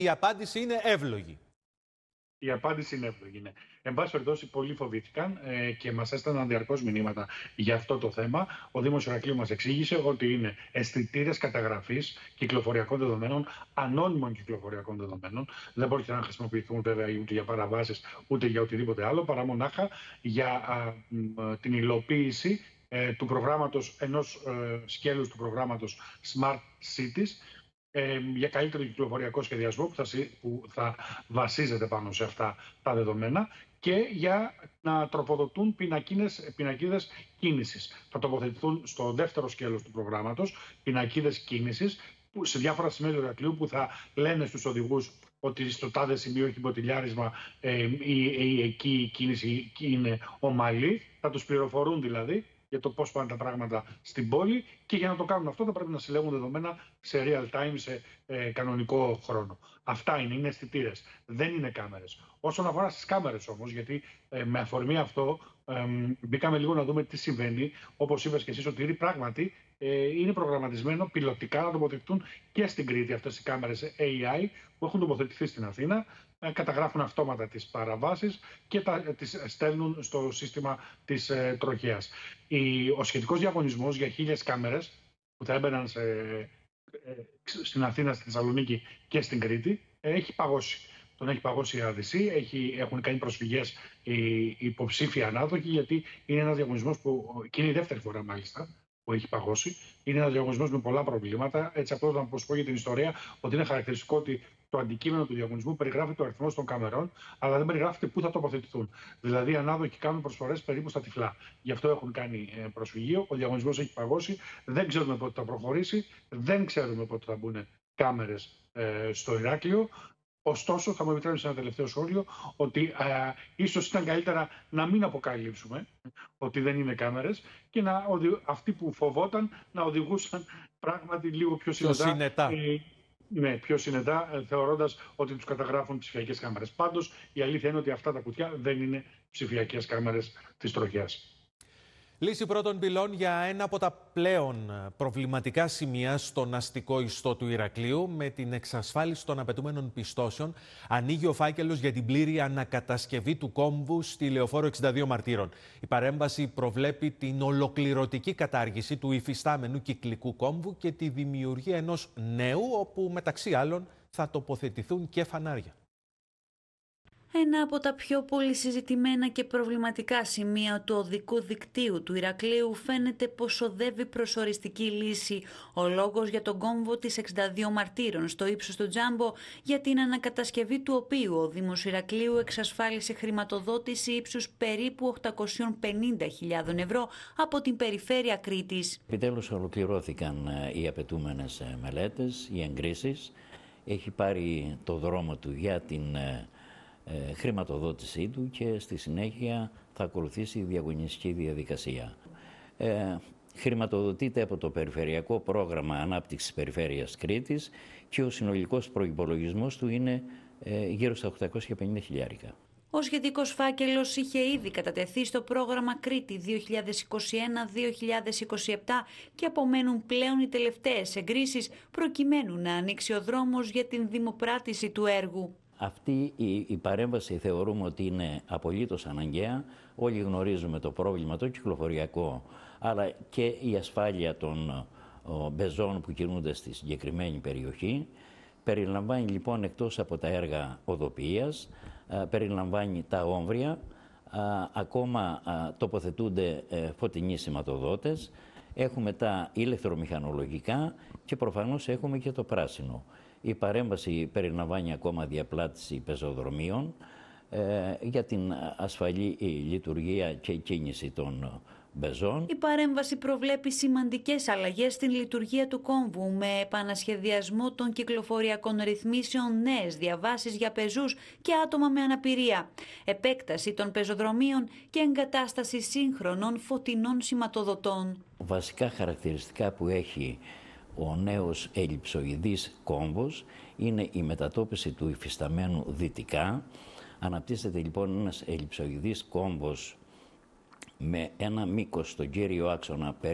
Η απάντηση είναι εύλογη. Η απάντηση είναι εύλογη, ναι. Εν πάση περιπτώσει, πολλοί φοβήθηκαν και μας έστελναν διαρκώς μηνύματα για αυτό το θέμα. Ο Δήμος Ηρακλείου μας εξήγησε ότι είναι αισθητήρες καταγραφής κυκλοφοριακών δεδομένων, ανώνυμων κυκλοφοριακών δεδομένων. Δεν πρόκειται να χρησιμοποιηθούν βέβαια ούτε για παραβάσεις ούτε για οτιδήποτε άλλο, παρά μονάχα για την υλοποίηση του προγράμματος, ενός σκέλους του προγράμματος Smart Cities, για καλύτερο κυκλοφοριακό σχεδιασμό που θα βασίζεται πάνω σε αυτά τα δεδομένα και για να τροφοδοτούν πινακίδες κίνησης. Θα τοποθετηθούν στο δεύτερο σκέλος του προγράμματος πινακίδες κίνησης σε διάφορα σημεία του Ηρακλείου που θα λένε στους οδηγούς ότι στο τάδε σημείο έχει μποτιλιάρισμα ή εκεί η κίνηση είναι ομαλή. Θα τους πληροφορούν δηλαδή για το πώς πάνε τα πράγματα στην πόλη και για να το κάνουν αυτό θα πρέπει να συλλέγουν δεδομένα σε real time, σε κανονικό χρόνο. Αυτά είναι αισθητήρες, δεν είναι κάμερες. Όσον αφορά στις κάμερες όμως, γιατί με αφορμή αυτό μπήκαμε λίγο να δούμε τι συμβαίνει, όπως είπες και εσύ Σωτήρη, πράγματι είναι προγραμματισμένο πιλωτικά να τοποθετηθούν και στην Κρήτη αυτές οι κάμερες AI που έχουν τοποθετηθεί στην Αθήνα, καταγράφουν αυτόματα τις παραβάσεις και τις στέλνουν στο σύστημα της τροχέας. Ο σχετικός διαγωνισμός για 1.000 κάμερες που θα έμπαιναν στην Αθήνα, στη Θεσσαλονίκη και στην Κρήτη έχει παγώσει. Τον έχει παγώσει η ΑΔΣ, έχουν κάνει προσφυγές οι υποψήφοι ανάδοχοι, γιατί είναι ένας διαγωνισμός και είναι η δεύτερη φορά μάλιστα που έχει παγώσει. Είναι ένας διαγωνισμός με πολλά προβλήματα. Έτσι, απλώς να πω για την ιστορία, ότι είναι χαρακτηριστικό ότι το αντικείμενο του διαγωνισμού περιγράφει το αριθμό των καμερών, αλλά δεν περιγράφεται πού θα τοποθετηθούν. Δηλαδή, οι ανάδοχοι κάνουν προσφορές περίπου στα τυφλά. Γι' αυτό έχουν κάνει προσφυγείο. Ο διαγωνισμός έχει παγώσει. Δεν ξέρουμε πότε θα προχωρήσει. Δεν ξέρουμε πότε θα μπουν κάμερες στο Ηράκλειο. Ωστόσο, θα μου επιτρέψει ένα τελευταίο σχόλιο, ότι ίσως ήταν καλύτερα να μην αποκαλύψουμε ότι δεν είναι κάμερες και αυτοί που φοβόταν να οδηγούσαν πράγματι λίγο πιο συνετά. Ναι, πιο συνετά, θεωρώντας ότι τους καταγράφουν ψηφιακές κάμερες. Πάντως, η αλήθεια είναι ότι αυτά τα κουτιά δεν είναι ψηφιακές κάμερες της τροχέας. Λύση πρώτων πυλών για ένα από τα πλέον προβληματικά σημεία στον αστικό ιστό του Ηρακλείου, με την εξασφάλιση των απαιτούμενων πιστώσεων, ανοίγει ο φάκελος για την πλήρη ανακατασκευή του κόμβου στη Λεωφόρο 62 Μαρτύρων. Η παρέμβαση προβλέπει την ολοκληρωτική κατάργηση του υφιστάμενου κυκλικού κόμβου και τη δημιουργία ενός νέου, όπου μεταξύ άλλων θα τοποθετηθούν και φανάρια. Ένα από τα πιο πολύ συζητημένα και προβληματικά σημεία του οδικού δικτύου του Ηρακλείου φαίνεται πως οδεύει προς οριστική λύση. Ο λόγος για τον κόμβο της 62 Μαρτύρων στο ύψος του Τζάμπο, για την ανακατασκευή του οποίου ο Δήμος Ηρακλείου εξασφάλισε χρηματοδότηση ύψους περίπου 850.000 ευρώ από την περιφέρεια Κρήτης. Επιτέλους ολοκληρώθηκαν οι απαιτούμενες μελέτες, οι εγκρίσεις. Έχει πάρει το δρόμο του για την χρηματοδότησή του και στη συνέχεια θα ακολουθήσει η διαγωνιστική διαδικασία. Χρηματοδοτείται από το Περιφερειακό Πρόγραμμα Ανάπτυξης Περιφέρειας Κρήτης και ο συνολικός προϋπολογισμός του είναι γύρω στα 850.000. Ο σχετικός φάκελος είχε ήδη κατατεθεί στο πρόγραμμα Κρήτη 2021-2027 και απομένουν πλέον οι τελευταίες εγκρίσεις προκειμένου να ανοίξει ο δρόμος για την δημοπράτηση του έργου. Αυτή η παρέμβαση θεωρούμε ότι είναι απολύτως αναγκαία. Όλοι γνωρίζουμε το πρόβλημα το κυκλοφοριακό, αλλά και η ασφάλεια των μπεζών που κινούνται στη συγκεκριμένη περιοχή. Περιλαμβάνει λοιπόν, εκτός από τα έργα οδοποιίας, περιλαμβάνει τα όμβρια, ακόμα τοποθετούνται φωτεινοί σηματοδότες, έχουμε τα ηλεκτρομηχανολογικά και προφανώς έχουμε και το πράσινο. Η παρέμβαση περιλαμβάνει ακόμα διαπλάτηση πεζοδρομίων για την ασφαλή λειτουργία και κίνηση των μπεζών. Η παρέμβαση προβλέπει σημαντικές αλλαγές στην λειτουργία του κόμβου, με επανασχεδιασμό των κυκλοφοριακών ρυθμίσεων, νέες διαβάσεις για πεζούς και άτομα με αναπηρία, επέκταση των πεζοδρομίων και εγκατάσταση σύγχρονων φωτεινών σηματοδοτών. Βασικά χαρακτηριστικά που έχει ο νέος ελλειψοειδής κόμβος είναι η μετατόπιση του υφισταμένου δυτικά. Αναπτύσσεται λοιπόν ένας ελλειψοειδής κόμβος με ένα μήκος στον κύριο άξονα